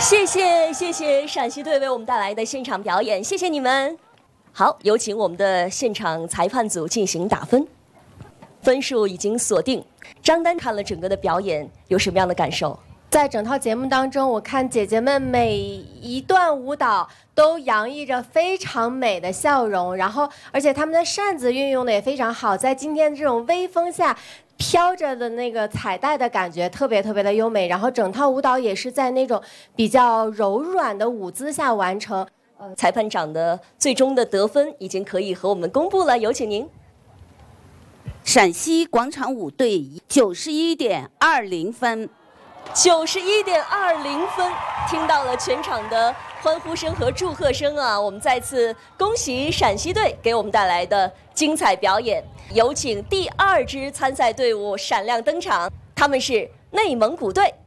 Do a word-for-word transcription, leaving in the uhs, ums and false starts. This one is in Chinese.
谢谢谢谢陕西队为我们带来的现场表演，谢谢你们。好，有请我们的现场裁判组进行打分，分数已经锁定。张丹看了整个的表演，有什么样的感受？ 在整套节目当中，我看姐姐们每一段舞蹈都洋溢着非常美的笑容，然后而且她们的扇子运用的也非常好，在今天这种微风下飘着的那个彩带的感觉特别特别的优美，然后整套舞蹈也是在那种比较柔软的舞姿下完成。 呃，裁判长的最终的得分已经可以和我们公布了，有请您。 陕西广场舞队九十一点二零分。 九十一点二零分，听到了全场的欢呼声和祝贺声啊！我们再次恭喜陕西队给我们带来的精彩表演。有请第二支参赛队伍闪亮登场，他们是内蒙古队。